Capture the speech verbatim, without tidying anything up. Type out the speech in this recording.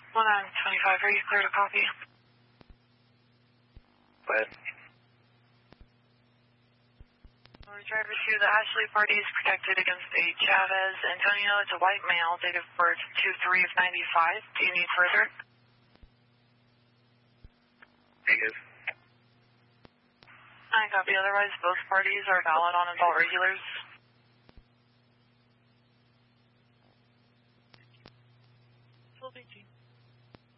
one nine twenty-five, are you clear to copy? What? Driver two, the Ashley party is protected against a Chavez Antonio. It's a white male, date of birth two three of ninety-five. Do you need further? Negative. I copy. Otherwise, both parties are valid on adult regulars. Full B G.